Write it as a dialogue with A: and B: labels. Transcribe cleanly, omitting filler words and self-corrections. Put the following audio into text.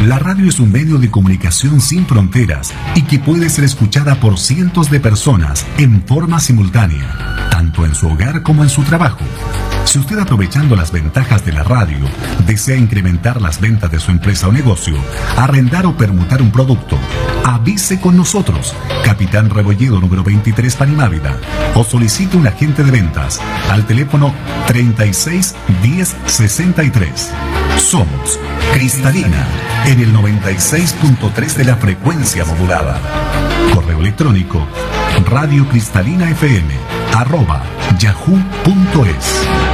A: La radio es un medio de comunicación sin fronteras y que puede ser escuchada por cientos de personas en forma simultánea, tanto en su hogar como en su trabajo. Si usted, aprovechando las ventajas de la radio, desea incrementar las ventas de su empresa o negocio, arrendar o permutar un producto, avise con nosotros, Capitán Rebolledo número 23, Panimávida, o solicite un agente de ventas al teléfono 36 10 63. Somos Cristalina en el 96.3 de la frecuencia modulada. Correo electrónico radiocristalina.fm@yahoo.es.